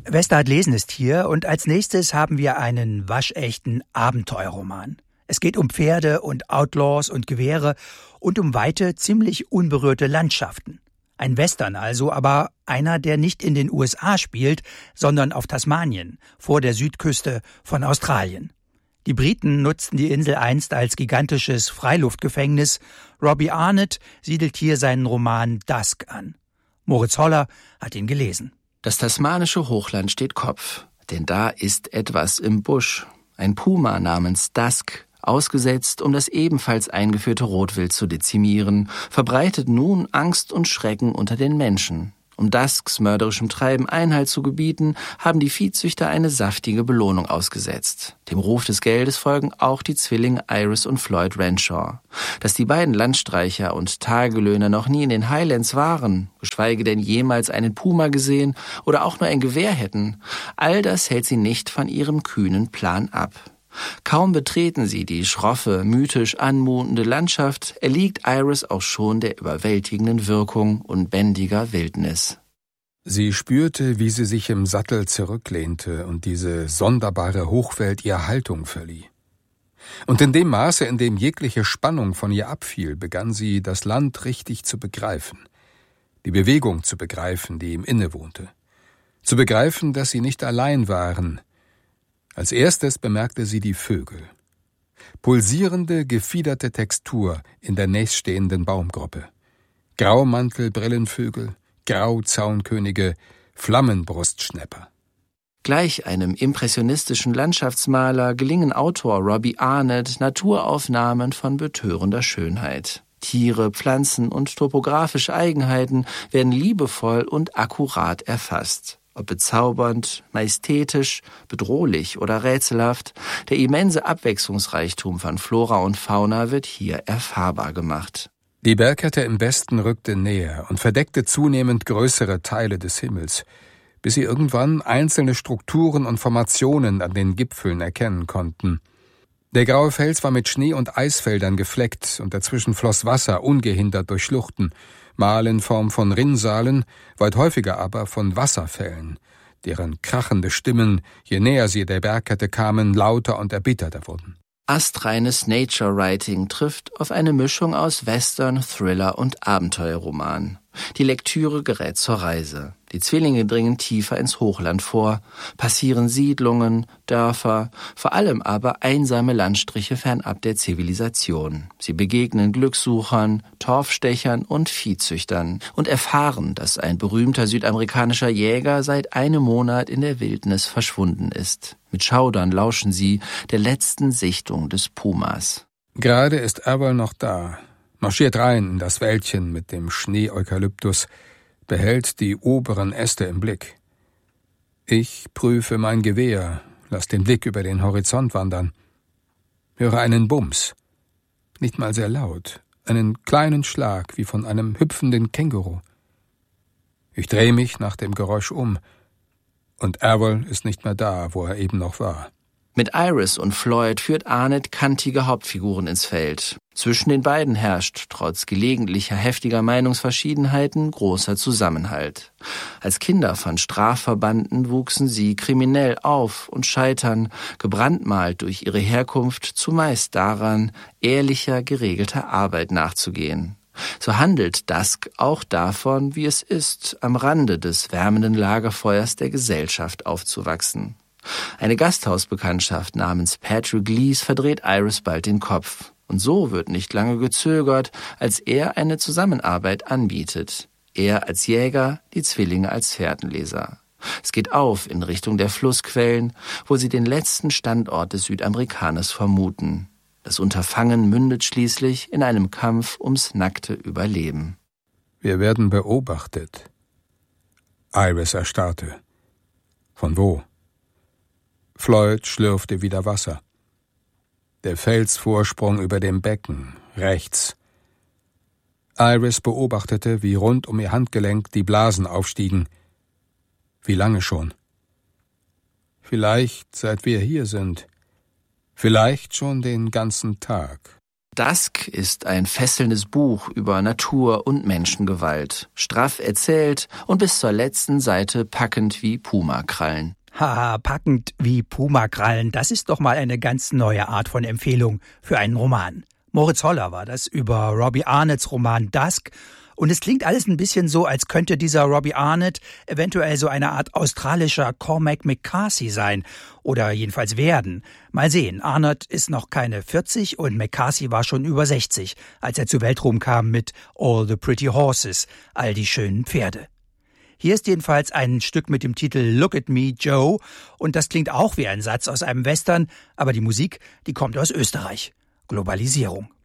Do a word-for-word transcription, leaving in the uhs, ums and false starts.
Westart lesen ist hier und als nächstes haben wir einen waschechten Abenteuerroman. Es geht um Pferde und Outlaws und Gewehre und um weite, ziemlich unberührte Landschaften. Ein Western also, aber einer, der nicht in den U S A spielt, sondern auf Tasmanien, vor der Südküste von Australien. Die Briten nutzten die Insel einst als gigantisches Freiluftgefängnis. Robbie Arnott siedelt hier seinen Roman Dusk an. Moritz Holler hat ihn gelesen. Das tasmanische Hochland steht Kopf, denn da ist etwas im Busch. Ein Puma namens Dusk, ausgesetzt, um das ebenfalls eingeführte Rotwild zu dezimieren, verbreitet nun Angst und Schrecken unter den Menschen. Um Dusks mörderischem Treiben Einhalt zu gebieten, haben die Viehzüchter eine saftige Belohnung ausgesetzt. Dem Ruf des Geldes folgen auch die Zwillinge Iris und Floyd Renshaw. Dass die beiden Landstreicher und Tagelöhner noch nie in den Highlands waren, geschweige denn jemals einen Puma gesehen oder auch nur ein Gewehr hätten, all das hält sie nicht von ihrem kühnen Plan ab. Kaum betreten sie die schroffe, mythisch anmutende Landschaft, erliegt Iris auch schon der überwältigenden Wirkung unbändiger Wildnis. Sie spürte, wie sie sich im Sattel zurücklehnte und diese sonderbare Hochwelt ihr Haltung verlieh. Und in dem Maße, in dem jegliche Spannung von ihr abfiel, begann sie, das Land richtig zu begreifen, die Bewegung zu begreifen, die ihm innewohnte, zu begreifen, dass sie nicht allein waren. Als erstes bemerkte sie die Vögel. Pulsierende, gefiederte Textur in der nächststehenden Baumgruppe. Graumantel-Brillenvögel, Grauzaunkönige, Flammenbrustschnäpper. Gleich einem impressionistischen Landschaftsmaler gelingen Autor Robbie Arnott Naturaufnahmen von betörender Schönheit. Tiere, Pflanzen und topografische Eigenheiten werden liebevoll und akkurat erfasst. Ob bezaubernd, majestätisch, bedrohlich oder rätselhaft, der immense Abwechslungsreichtum von Flora und Fauna wird hier erfahrbar gemacht. Die Bergkette im Westen rückte näher und verdeckte zunehmend größere Teile des Himmels, bis sie irgendwann einzelne Strukturen und Formationen an den Gipfeln erkennen konnten. Der graue Fels war mit Schnee- und Eisfeldern gefleckt und dazwischen floss Wasser ungehindert durch Schluchten, mal in Form von Rinnsalen, weit häufiger aber von Wasserfällen, deren krachende Stimmen, je näher sie der Bergkette kamen, lauter und erbitterter wurden. Astreines Nature-Writing trifft auf eine Mischung aus Western, Thriller und Abenteuerroman. Die Lektüre gerät zur Reise. Die Zwillinge dringen tiefer ins Hochland vor, passieren Siedlungen, Dörfer, vor allem aber einsame Landstriche fernab der Zivilisation. Sie begegnen Glückssuchern, Torfstechern und Viehzüchtern und erfahren, dass ein berühmter südamerikanischer Jäger seit einem Monat in der Wildnis verschwunden ist. Mit Schaudern lauschen sie der letzten Sichtung des Pumas. Gerade ist Errol noch da, marschiert rein in das Wäldchen mit dem Schnee-Eukalyptus, behält die oberen Äste im Blick. Ich prüfe mein Gewehr, lass den Blick über den Horizont wandern, höre einen Bums, nicht mal sehr laut, einen kleinen Schlag wie von einem hüpfenden Känguru. Ich drehe mich nach dem Geräusch um, und Errol ist nicht mehr da, wo er eben noch war. Mit Iris und Floyd führt Arnott kantige Hauptfiguren ins Feld. Zwischen den beiden herrscht, trotz gelegentlicher heftiger Meinungsverschiedenheiten, großer Zusammenhalt. Als Kinder von Strafverbanden wuchsen sie kriminell auf und scheitern, gebrandmalt durch ihre Herkunft, zumeist daran, ehrlicher, geregelter Arbeit nachzugehen. So handelt Dusk auch davon, wie es ist, am Rande des wärmenden Lagerfeuers der Gesellschaft aufzuwachsen. Eine Gasthausbekanntschaft namens Patrick Lees verdreht Iris bald den Kopf. Und so wird nicht lange gezögert, als er eine Zusammenarbeit anbietet. Er als Jäger, die Zwillinge als Fährtenleser. Es geht auf in Richtung der Flussquellen, wo sie den letzten Standort des Südamerikaners vermuten. Das Unterfangen mündet schließlich in einem Kampf ums nackte Überleben. Wir werden beobachtet. Iris erstarrte. Von wo? Floyd schlürfte wieder Wasser. Der Felsvorsprung über dem Becken, rechts. Iris beobachtete, wie rund um ihr Handgelenk die Blasen aufstiegen. Wie lange schon? Vielleicht seit wir hier sind. Vielleicht schon den ganzen Tag. Dusk ist ein fesselndes Buch über Natur- und Menschengewalt, straff erzählt und bis zur letzten Seite packend wie Pumakrallen. Haha, packend wie Pumakrallen, das ist doch mal eine ganz neue Art von Empfehlung für einen Roman. Moritz Holler war das über Robbie Arnett's Roman Dusk. Und es klingt alles ein bisschen so, als könnte dieser Robbie Arnett eventuell so eine Art australischer Cormac McCarthy sein. Oder jedenfalls werden. Mal sehen, Arnett ist noch keine vierzig und McCarthy war schon über sechzig, als er zur Weltruhm kam mit All the Pretty Horses, all die schönen Pferde. Hier ist jedenfalls ein Stück mit dem Titel Look at Me, Joe. Und das klingt auch wie ein Satz aus einem Western, aber die Musik, die kommt aus Österreich. Globalisierung.